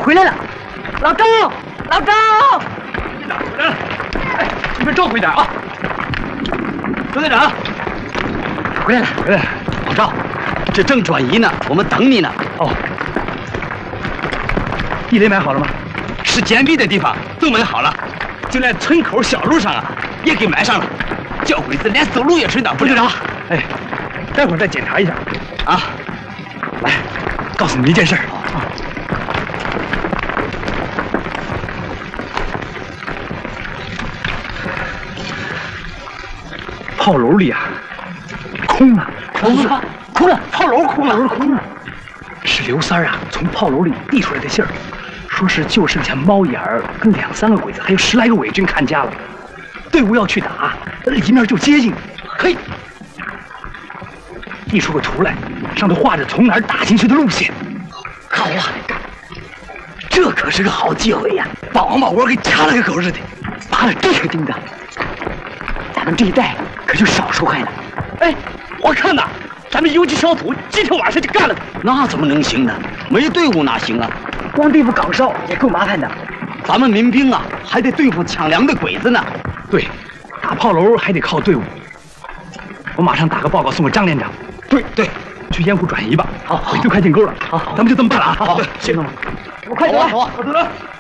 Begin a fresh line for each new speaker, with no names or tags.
回来了，老赵，老赵，
队长回来了，哎，你们照顾一点啊。周队长，
回来了，
回来了。老赵，这正转移呢，我们等你呢。哦，地雷买好了吗？是简密的地方都买好了，就连村口小路上啊也给埋上了。叫鬼子连走路也是难不了。队长，哎，待会儿再检查一下啊。来，告诉你一件事儿。炮楼里啊，空了，空了，空了，炮楼空了，炮楼空了。是刘三啊从炮楼里递出来的信儿，说是就剩下猫眼儿跟2、3个鬼子，还有10来个伪军看家了。队伍要去打，里面就接应。嘿，递出个图来，上头画着从哪儿打进去的路线。好啊，这可是个好机会呀，把王八窝给掐了个狗日的。拔了这个钉子，咱们这一带可就少受害了。哎，我看呐，咱们游击小组今天晚上就干了。那怎么能行呢？没队伍哪行啊？光对付岗哨也够麻烦的。咱们民兵啊，还得对付抢粮的鬼子呢。对，打炮楼还得靠队伍。我马上打个报告送给张连长。对，去烟湖转移吧。好，鬼子快进沟了。好，咱们就这么办了啊。好，行了，我快走了。好，走了。